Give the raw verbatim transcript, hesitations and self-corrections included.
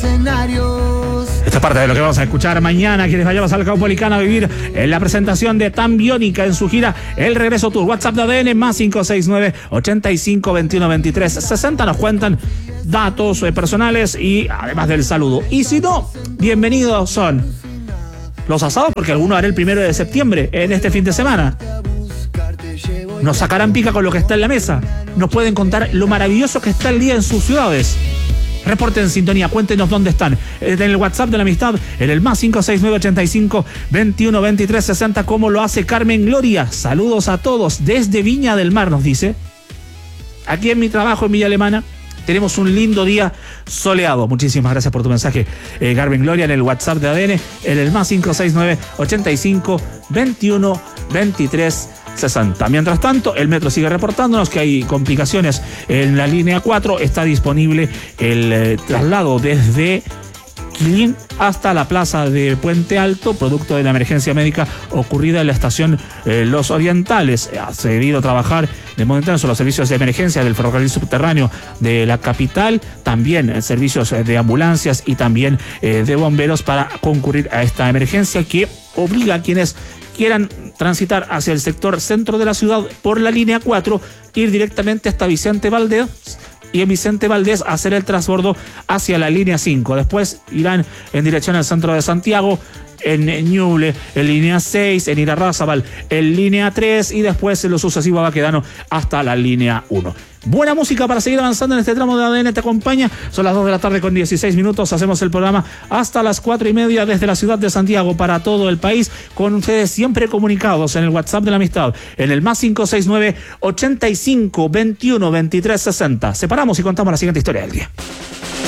escenarios. Esta es parte de lo que vamos a escuchar mañana, quienes vayamos al Caupolicán a vivir en la presentación de Tan Biónica en su gira El Regreso Tour. WhatsApp de A D N más cinco seis nueve, ochenta y cinco, veintiuno, veintitrés, sesenta. Nos cuentan datos eh, personales y además del saludo. Y si no, bienvenidos son los asados, porque alguno hará el primero de septiembre en este fin de semana. Nos sacarán pica con lo que está en la mesa. Nos pueden contar lo maravilloso que está el día en sus ciudades. Reporten en sintonía, cuéntenos dónde están. En el WhatsApp de la amistad, en el más cinco seis nueve, ochenta y cinco, veintiuno, veintitrés, sesenta, como lo hace Carmen Gloria. Saludos a todos desde Viña del Mar, nos dice. Aquí en mi trabajo en Villa Alemana tenemos un lindo día soleado. Muchísimas gracias por tu mensaje, eh, Carmen Gloria, en el WhatsApp de A D N, en el más cinco seis nueve, ochenta y cinco, veintiuno, veintitrés, sesenta. Mientras tanto, el metro sigue reportándonos que hay complicaciones en la línea cuatro. Está disponible el eh, traslado desde Quilín hasta la plaza de Puente Alto, producto de la emergencia médica ocurrida en la estación eh, Los Orientales. Ha seguido a trabajar de momento son los servicios de emergencia del ferrocarril subterráneo de la capital, también eh, servicios de ambulancias y también eh, de bomberos para concurrir a esta emergencia que obliga a quienes quieran transitar hacia el sector centro de la ciudad por la línea cuatro, ir directamente hasta Vicente Valdés y en Vicente Valdés hacer el transbordo hacia la línea cinco. Después irán en dirección al centro de Santiago, en Ñuble, en línea seis, en Irarrázaval, en línea tres y después en lo sucesivo a Baquedano hasta la línea uno. Buena música para seguir avanzando en este tramo de A D N te acompaña. Son las dos de la tarde con dieciséis minutos. Hacemos el programa hasta las cuatro y media desde la ciudad de Santiago para todo el país, con ustedes siempre comunicados en el WhatsApp de la amistad, en el más cinco seis nueve, ochenta y cinco, veintiuno, veintitrés, sesenta. Separamos y contamos la siguiente historia del día.